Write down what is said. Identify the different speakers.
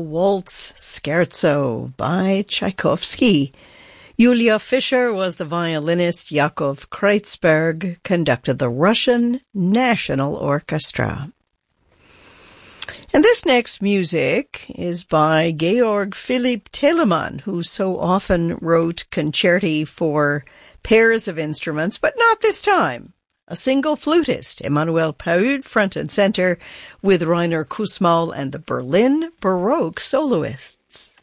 Speaker 1: Waltz Scherzo by Tchaikovsky. Yulia Fischer was the violinist. Yakov Kreutzberg conducted the Russian National Orchestra. And this next music is by Georg Philipp Telemann, who so often wrote concerti for pairs of instruments, but not this time. A single flutist, Emanuel Paud, front and center, with Rainer Kussmaul and the Berlin Baroque soloists.